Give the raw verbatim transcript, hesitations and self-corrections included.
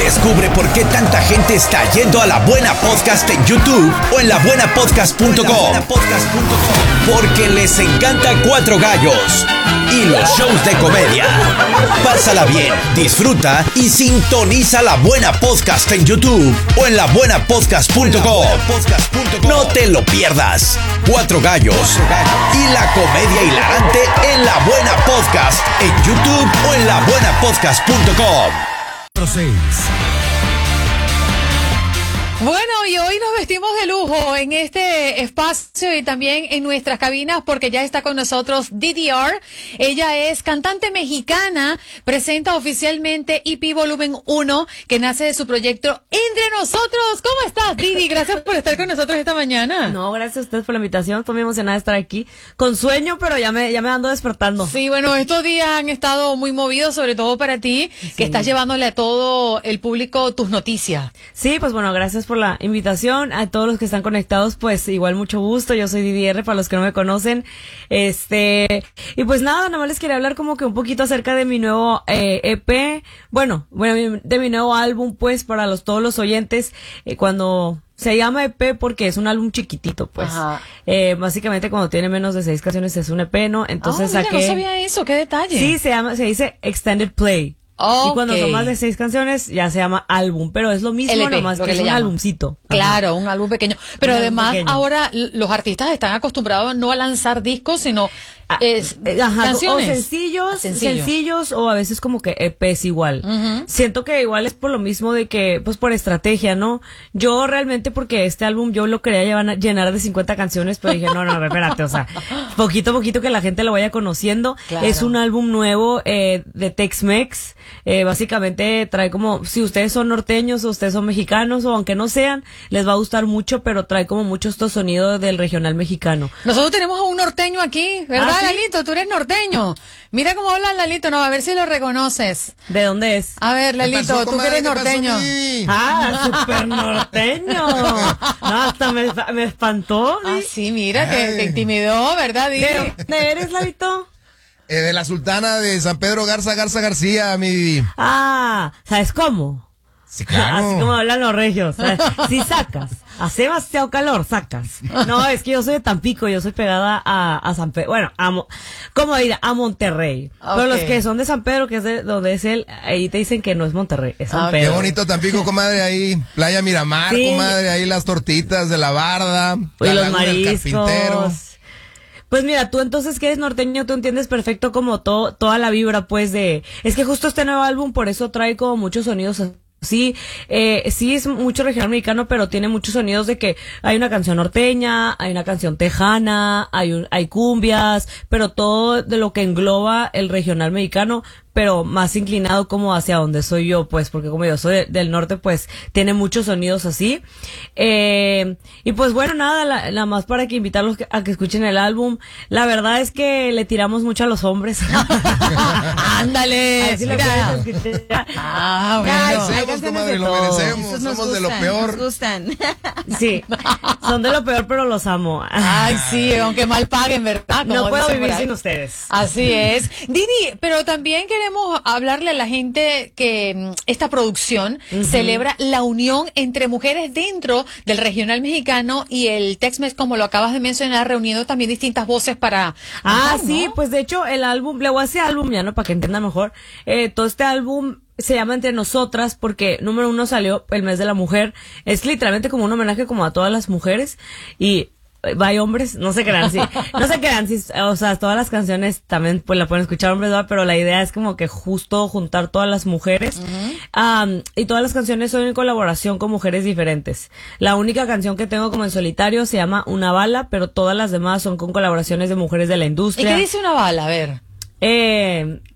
Descubre por qué tanta gente está yendo a La Buena Podcast en YouTube o en la buena podcast punto com. Porque les encanta Cuatro Gallos y los shows de comedia. Pásala bien, disfruta y sintoniza La Buena Podcast en YouTube o en la buena podcast punto com. No te lo pierdas. Cuatro Gallos y la comedia hilarante en La Buena Podcast en YouTube o en la buena podcast punto com. Bueno, y hoy nos vestimos de lujo en este espacio y también en nuestras cabinas porque ya está con nosotros Didi R. Ella es cantante mexicana, presenta oficialmente E P Volumen uno, que nace de su proyecto Entre Nosotros. ¿Cómo estás, Didi? Gracias por estar con nosotros esta mañana. No, gracias a ustedes por la invitación. Estoy muy emocionada de estar aquí. Con sueño, pero ya me, ya me ando despertando. Sí, bueno, estos días han estado muy movidos, sobre todo para ti, sí, que estás llevándole a todo el público tus noticias. Sí, pues bueno, gracias por la invitación. A todos los que están conectados, pues igual mucho gusto. Yo soy Didi R, para los que no me conocen. Este, y pues nada, nada más les quería hablar como que un poquito acerca de mi nuevo eh, E P. Bueno, bueno, de mi nuevo álbum, pues, para los todos los oyentes, eh, cuando se llama E P porque es un álbum chiquitito, pues. Eh, básicamente cuando tiene menos de seis canciones es un E P, ¿no? Entonces oh, mira, saqué. No sabía eso, qué detalle. Sí, se llama, se dice Extended Play. Okay. Y cuando son más de seis canciones ya se llama álbum, pero es lo mismo, L P, nomás lo que, que es un llaman. álbumcito. Claro, ajá, un álbum pequeño. Pero un además pequeño. Ahora los artistas están acostumbrados no a lanzar discos, sino es, ajá, canciones. O sencillos, Sencillo. sencillos o a veces como que E Pes igual. Uh-huh. Siento que igual es por lo mismo de que, pues por estrategia, ¿no? Yo realmente porque este álbum yo lo quería llevar, llenar de cincuenta canciones, pero dije, no, no, espérate, o sea, poquito a poquito que la gente lo vaya conociendo. Claro. Es un álbum nuevo eh, de Tex-Mex. Eh, básicamente trae como, si ustedes son norteños o ustedes son mexicanos o aunque no sean, les va a gustar mucho, pero trae como mucho estos sonidos del regional mexicano. Nosotros tenemos a un norteño aquí, ¿verdad, ¿Ah, sí? Lalito? Tú eres norteño. Mira cómo habla Lalito, no, a ver si lo reconoces. ¿De dónde es? A ver, Lalito, pasó, tú comadre? que eres ¿Qué pasó, norteño. mi? Ah, súper norteño. No, hasta me, me espantó. Ah, sí, mira, que te intimidó, ¿verdad, Didi? ¿De dónde eres, Lalito? Eh, de la Sultana de San Pedro Garza Garza García, mi Didi. Ah, ¿sabes cómo? Sí, claro. Así como hablan los regios. ¿Sabes? Si sacas, hace demasiado calor, sacas. No, es que yo soy de Tampico, yo soy pegada a, a San Pedro. Bueno, a, ¿cómo ir? A Monterrey. Okay. Pero los que son de San Pedro, que es de donde es él, ahí te dicen que no es Monterrey, es San Ah, Pedro. Qué bonito Tampico, comadre, ahí. Playa Miramar, Sí. comadre, ahí las tortitas de la barda. Y la los laguna del mariscos. carpintero. Pues mira, tú entonces que eres norteño, tú entiendes perfecto como todo, toda la vibra, pues, de... Es que justo este nuevo álbum por eso trae como muchos sonidos sí, eh, sí es mucho regional mexicano, pero tiene muchos sonidos de que hay una canción norteña, hay una canción tejana, hay, un, hay cumbias, pero todo de lo que engloba el regional mexicano, pero más inclinado como hacia donde soy yo, pues, porque como yo soy de, del norte, pues, tiene muchos sonidos así. Eh, y pues bueno, nada, la, nada más para que invitarlos a que escuchen el álbum. La verdad es que le tiramos mucho a los hombres. Ándale. Así lo mira. puedes escuchar. Ah, bueno. Ay, Hay merecemos, canciones comadre, de lo todo. merecemos. Esos nos Somos de lo gustan, peor. Nos gustan. Sí, son de lo peor, pero los amo. Ay, sí, aunque mal paguen, ¿verdad? Como No puedo dicen por vivir ahí. sin ustedes. Así es. Didi, pero también queremos hablarle a la gente que mm, esta producción uh-huh. celebra la unión entre mujeres dentro del regional mexicano y el Tex-Mex, como lo acabas de mencionar, reuniendo también distintas voces para... Ah, cantar, sí, ¿no? pues de hecho el álbum, le voy a hacer álbum ya, ¿no? Para que entiendan mejor. Eh, todo este álbum se llama Entre Nosotras porque número uno salió el mes de la mujer. Es literalmente como un homenaje como a todas las mujeres y... Bye hombres, no se crean, sí, no se crean, sí, o sea, todas las canciones también pues la pueden escuchar hombres, ¿verdad? Pero la idea es como que justo juntar todas las mujeres, uh-huh. um, y todas las canciones son en colaboración con mujeres diferentes. La única canción que tengo como en solitario se llama Una Bala, pero todas las demás son con colaboraciones de mujeres de la industria. ¿Y qué dice Una Bala? A ver. Eh,